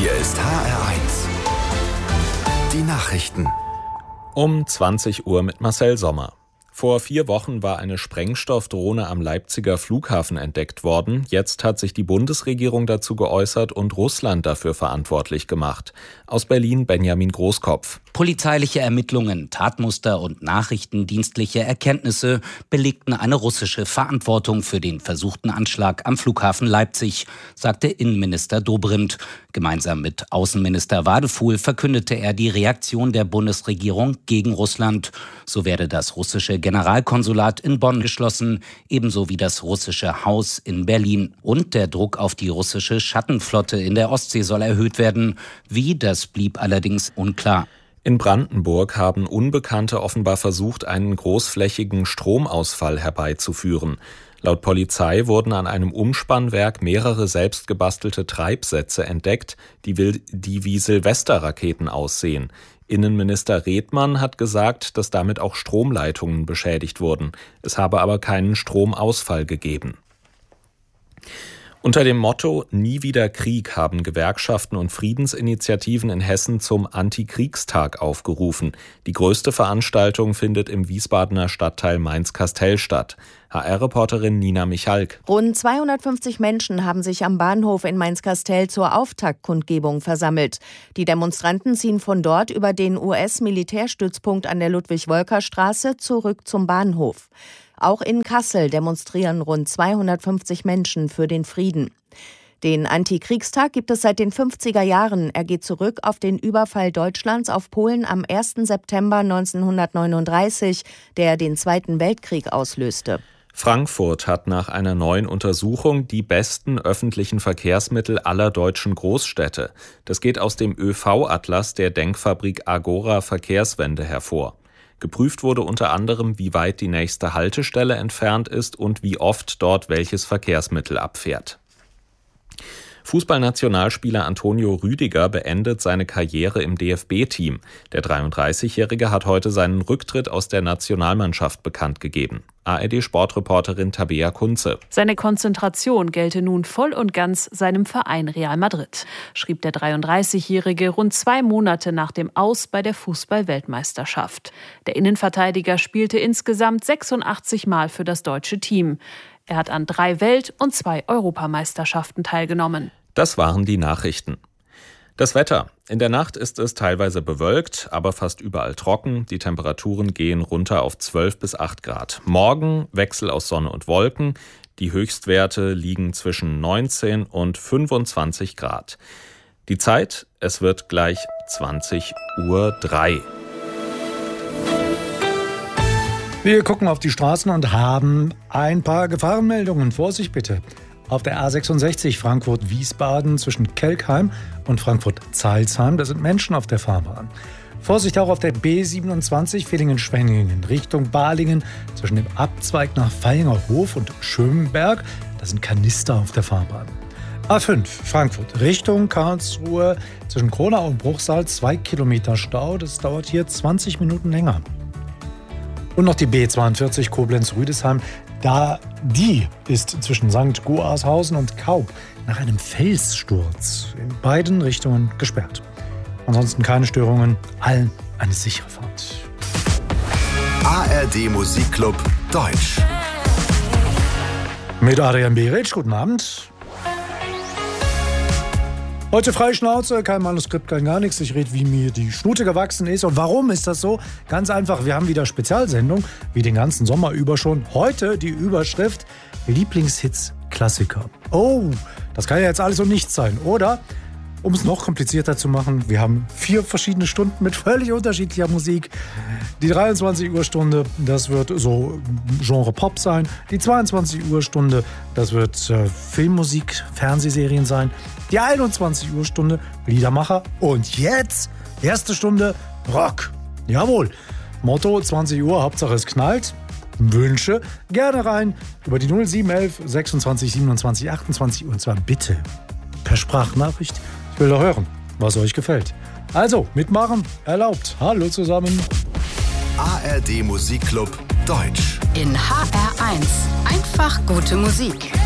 Hier ist HR1. Die Nachrichten. Um 20 Uhr mit Marcel Sommer. Vor 4 Wochen war eine Sprengstoffdrohne am Leipziger Flughafen entdeckt worden. Jetzt hat sich die Bundesregierung dazu geäußert und Russland dafür verantwortlich gemacht. Aus Berlin Benjamin Großkopf. Polizeiliche Ermittlungen, Tatmuster und nachrichtendienstliche Erkenntnisse belegten eine russische Verantwortung für den versuchten Anschlag am Flughafen Leipzig, sagte Innenminister Dobrindt. Gemeinsam mit Außenminister Wadefuhl verkündete er die Reaktion der Bundesregierung gegen Russland. So werde das russische Generalkonsulat in Bonn geschlossen, ebenso wie das russische Haus in Berlin. Und der Druck auf die russische Schattenflotte in der Ostsee soll erhöht werden. Wie, das blieb allerdings unklar. In Brandenburg haben Unbekannte offenbar versucht, einen großflächigen Stromausfall herbeizuführen. Laut Polizei wurden an einem Umspannwerk mehrere selbstgebastelte Treibsätze entdeckt, die wie Silvesterraketen aussehen. Innenminister Redmann hat gesagt, dass damit auch Stromleitungen beschädigt wurden. Es habe aber keinen Stromausfall gegeben. Unter dem Motto »Nie wieder Krieg« haben Gewerkschaften und Friedensinitiativen in Hessen zum Antikriegstag aufgerufen. Die größte Veranstaltung findet im Wiesbadener Stadtteil Mainz-Kastel statt. HR-Reporterin Nina Michalk. Rund 250 Menschen haben sich am Bahnhof in Mainz-Kastel zur Auftaktkundgebung versammelt. Die Demonstranten ziehen von dort über den US-Militärstützpunkt an der Ludwig-Wolker-Straße zurück zum Bahnhof. Auch in Kassel demonstrieren rund 250 Menschen für den Frieden. Den Antikriegstag gibt es seit den 50er Jahren. Er geht zurück auf den Überfall Deutschlands auf Polen am 1. September 1939, der den Zweiten Weltkrieg auslöste. Frankfurt hat nach einer neuen Untersuchung die besten öffentlichen Verkehrsmittel aller deutschen Großstädte. Das geht aus dem ÖV-Atlas der Denkfabrik Agora Verkehrswende hervor. Geprüft wurde unter anderem, wie weit die nächste Haltestelle entfernt ist und wie oft dort welches Verkehrsmittel abfährt. Fußballnationalspieler Antonio Rüdiger beendet seine Karriere im DFB-Team. Der 33-Jährige hat heute seinen Rücktritt aus der Nationalmannschaft bekannt gegeben. ARD-Sportreporterin Tabea Kunze. Seine Konzentration gelte nun voll und ganz seinem Verein Real Madrid, schrieb der 33-Jährige rund 2 Monate nach dem Aus bei der Fußball-Weltmeisterschaft. Der Innenverteidiger spielte insgesamt 86 Mal für das deutsche Team. Er hat an 3 Welt- und 2 Europameisterschaften teilgenommen. Das waren die Nachrichten. Das Wetter. In der Nacht ist es teilweise bewölkt, aber fast überall trocken. Die Temperaturen gehen runter auf 12 bis 8 Grad. Morgen Wechsel aus Sonne und Wolken. Die Höchstwerte liegen zwischen 19 und 25 Grad. Die Zeit, es wird gleich 20:03 Uhr. Wir gucken auf die Straßen und haben ein paar Gefahrenmeldungen. Vorsicht bitte. Auf der A66 Frankfurt-Wiesbaden zwischen Kelkheim und Frankfurt-Zeilsheim, da sind Menschen auf der Fahrbahn. Vorsicht auch auf der B27 Villingen-Schwenningen Richtung Balingen zwischen dem Abzweig nach Vaihingers-Hof und Schönberg, da sind Kanister auf der Fahrbahn. A5 Frankfurt Richtung Karlsruhe zwischen Kronau und Bruchsal 2 Kilometer Stau, das dauert hier 20 Minuten länger. Und noch die B42 Koblenz-Rüdesheim. Die ist zwischen St. Goarshausen und Kaub nach einem Felssturz in beiden Richtungen gesperrt. Ansonsten keine Störungen, allen eine sichere Fahrt. ARD Musikclub Deutsch. Mit Adrian Beric, guten Abend. Heute freie Schnauze, kein Manuskript, kein gar nichts. Ich rede, wie mir die Schnute gewachsen ist. Und warum ist das so? Ganz einfach, wir haben wieder Spezialsendung, wie den ganzen Sommer über schon. Heute die Überschrift Lieblingshits Klassiker. Oh, das kann ja jetzt alles und nichts sein, oder? Um es noch komplizierter zu machen, wir haben 4 verschiedene Stunden mit völlig unterschiedlicher Musik. Die 23-Uhr-Stunde, das wird so Genre Pop sein. Die 22-Uhr-Stunde, das wird Filmmusik, Fernsehserien sein. Die 21-Uhr-Stunde, Liedermacher. Und jetzt, erste Stunde, Rock. Jawohl. Motto 20 Uhr, Hauptsache es knallt. Wünsche gerne rein über die 0711 26 27 28 und zwar bitte per Sprachnachricht. Ich will doch hören, was euch gefällt. Also, mitmachen erlaubt. Hallo zusammen. ARD Musikclub Deutsch. In HR1. Einfach gute Musik.